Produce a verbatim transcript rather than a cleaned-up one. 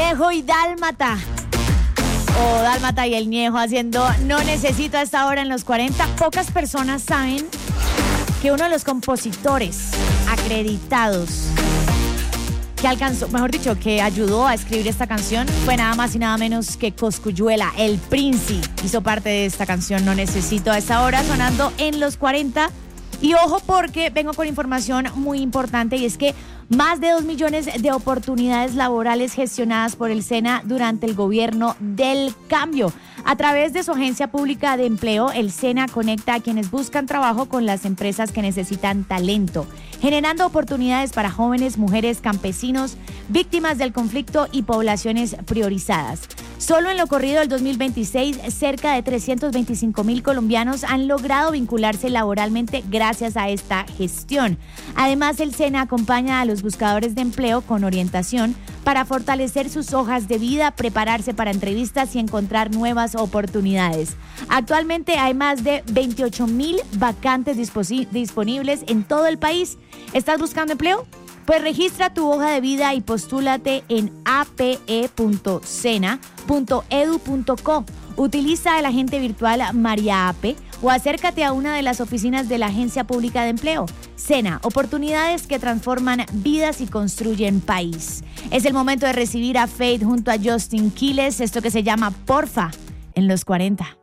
Ñejo y Dálmata. O Dálmata y el Ñejo haciendo No Necesito a esta hora en los cuarenta. Pocas personas saben que uno de los compositores acreditados que alcanzó, mejor dicho, que ayudó a escribir esta canción fue nada más y nada menos que Cosculluela, el Princi. Hizo parte de esta canción No Necesito a esta hora, sonando en los cuarenta. Y ojo, porque vengo con información muy importante, y es que más de dos millones de oportunidades laborales gestionadas por el SENA durante el gobierno del cambio. A través de su agencia pública de empleo, el SENA conecta a quienes buscan trabajo con las empresas que necesitan talento, generando oportunidades para jóvenes, mujeres, campesinos, víctimas del conflicto y poblaciones priorizadas. Solo en lo corrido del dos mil veintiséis, cerca de trescientos veinticinco mil colombianos han logrado vincularse laboralmente gracias a esta gestión. Además, el SENA acompaña a los buscadores de empleo con orientación para fortalecer sus hojas de vida, prepararse para entrevistas y encontrar nuevas oportunidades. Actualmente hay más de veintiocho mil vacantes disposi- disponibles en todo el país. ¿Estás buscando empleo? Pues registra tu hoja de vida y postúlate en a p e punto sena punto edu punto co. Utiliza el agente virtual María Ape o acércate a una de las oficinas de la Agencia Pública de Empleo. SENA, oportunidades que transforman vidas y construyen país. Es el momento de recibir a Faith junto a Justin Quiles, esto que se llama Porfa, en los cuarenta.